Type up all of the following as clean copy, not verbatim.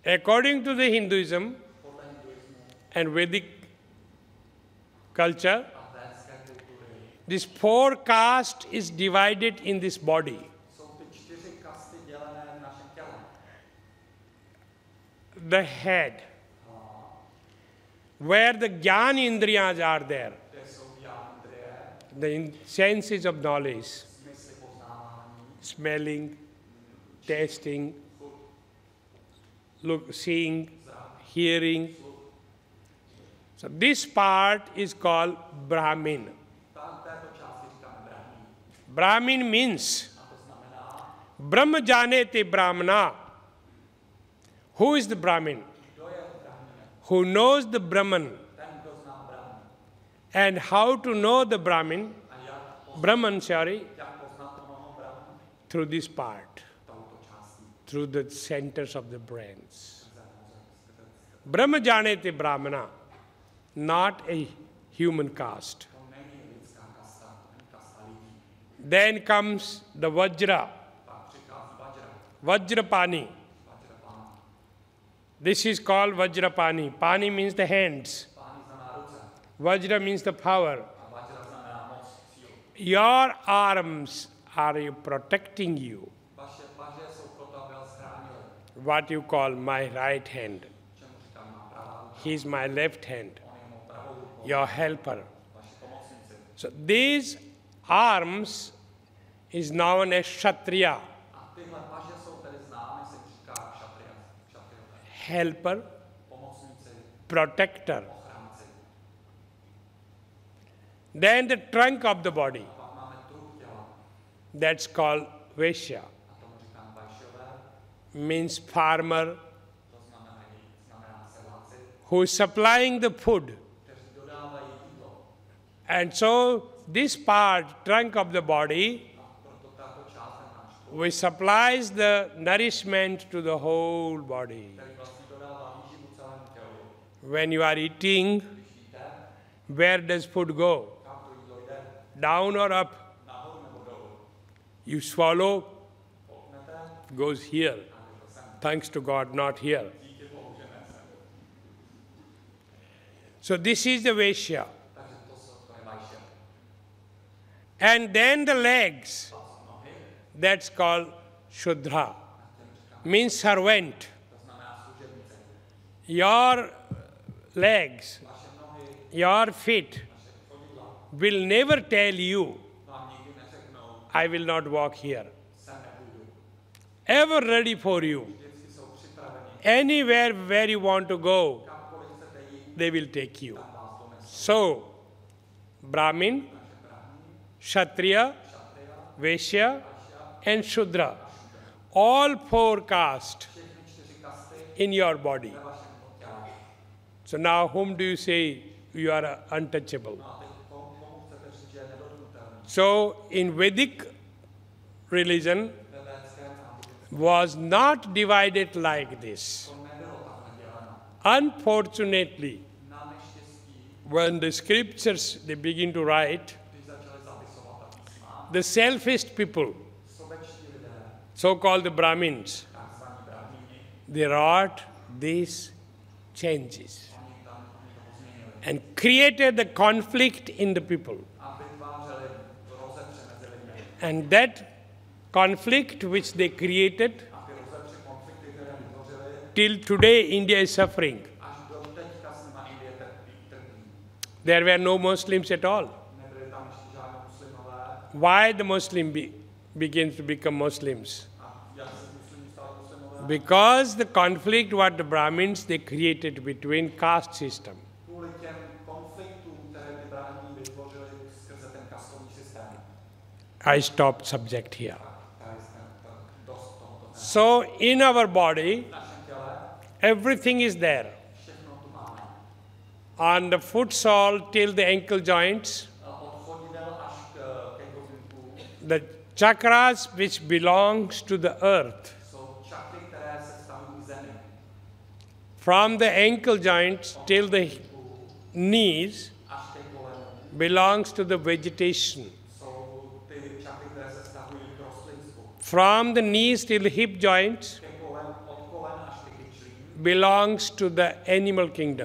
According to the Hinduism and Vedic culture, this 4 caste is divided in this body. The head, where the Jnana Indriyas are there, the senses of knowledge, smelling, tasting, seeing, hearing. So this part is called Brahmin. Brahmin means Brahma Janete Brahmana. Who is the Brahmin? Who knows the Brahman. And how to know the Brahmin? Through this part, through the centers of the brains. Brahma Janete Brahmana, not a human caste. Then comes the Vajra, Vajrapani. This is called Vajrapani. Pani means the hands. Vajra means the power. Your arms are protecting you. What you call my right hand. He is my left hand. Your helper. So these arms is known as Kshatriya. Helper, protector. Then the trunk of the body, that's called Vaishya, means farmer who is supplying the food. And so this part, trunk of the body, which supplies the nourishment to the whole body. When you are eating, where does food go? Down or up? You swallow, goes here. Thanks to God, not here. So this is the Vaishya. And then the legs, that's called Shudra, means servant. Your legs, your feet will never tell you, I will not walk here. Ever ready for you. Anywhere where you want to go, they will take you. So, Brahmin, Kshatriya, Vaishya, and Shudra, all 4 castes in your body. So now whom do you say you are untouchable? So in Vedic religion was not divided like this. Unfortunately, when the scriptures they begin to write, the selfish people, so-called the Brahmins, they wrought these changes and created the conflict in the people. And that conflict which they created, till today India is suffering. There were no Muslims at all. Why the Muslim begins to become Muslims? Because the conflict what the Brahmins they created between caste system. I stopped subject here. So in our body, everything is there. On the foot sole till the ankle joints, the chakras which belongs to the earth, from the ankle joints till the knees, belongs to the vegetation. From the knees till the hip joints belongs to the animal kingdom.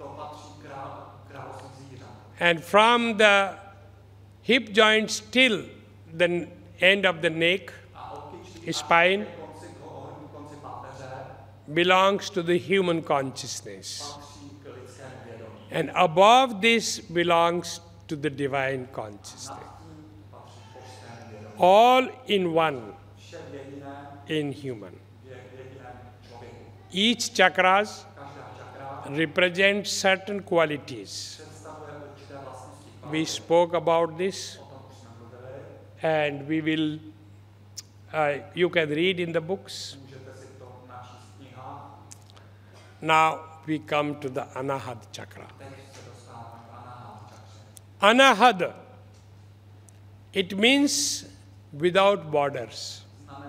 And from the hip joints till the end of the neck, spine, belongs to the human consciousness. And above this belongs to the divine consciousness. All in one, in human. Each chakras represents certain qualities. We spoke about this, and we will, you can read in the books. Now we come to the Anahad chakra. Anahad, it means without borders.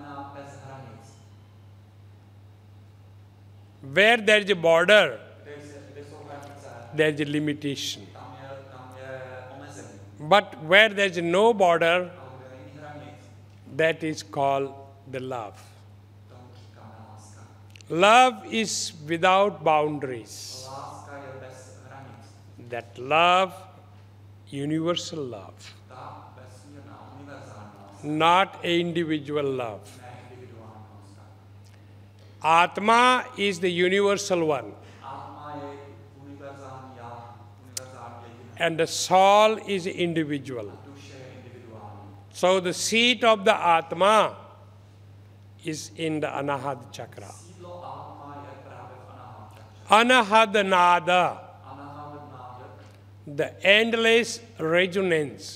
Where there is a border, there is a limitation. But where there is no border, that is called the love. Love is without boundaries. That love, universal love, not individual love. Atma is the universal one. And the soul is individual. So the seat of the Atma is in the Anahad chakra. Anahad Nada, the endless resonance.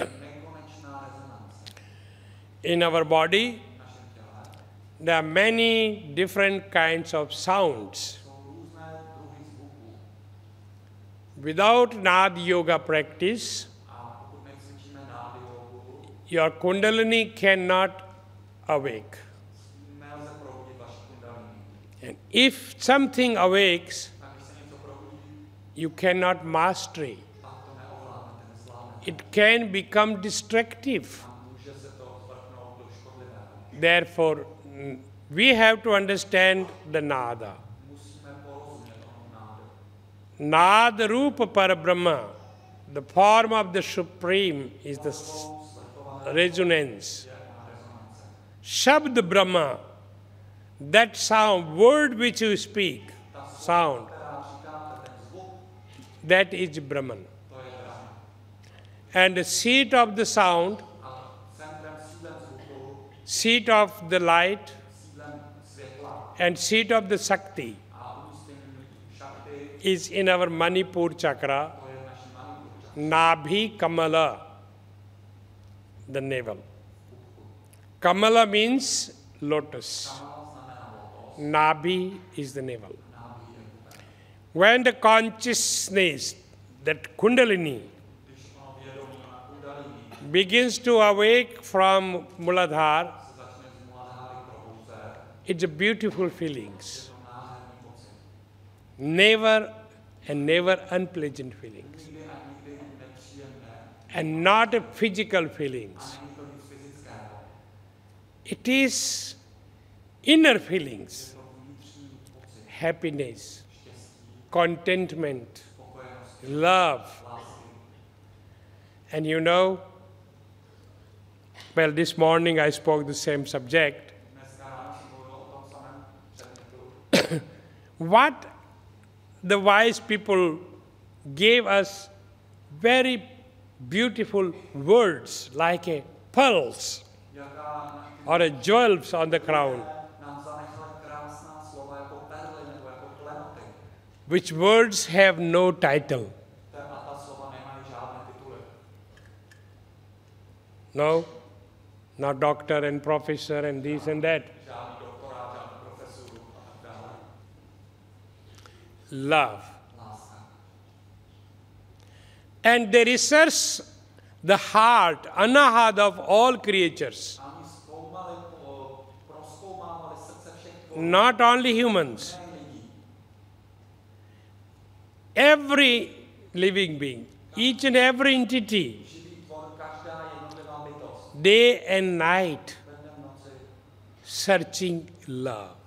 In our body, there are many different kinds of sounds. Without Nad Yoga practice, your Kundalini cannot awake. And if something awakes, you cannot master it. It can become destructive. Therefore, we have to understand the Nada. Nada Rupa Parabrahma, the form of the Supreme, is the resonance. Shabd Brahma, that sound, word which you speak, sound, that is Brahman. And the seat of the sound, seat of the light, and seat of the Shakti is in our Manipur chakra, Nabhi Kamala, the navel. Kamala means lotus. Nabhi is the navel. When the consciousness, that Kundalini, begins to awake from Muladhara, it's a beautiful feelings. Never and never unpleasant feelings. And not a physical feelings. It is inner feelings. Happiness, contentment, love. And you know, well, this morning I spoke the same subject. What the wise people gave us very beautiful words like a pearls or a jewels on the crown, which words have no title. No, not doctor and professor and this and that. Love. And they research the heart, anahad of all creatures. Not only humans. Every living being, each and every entity, day and night, searching love.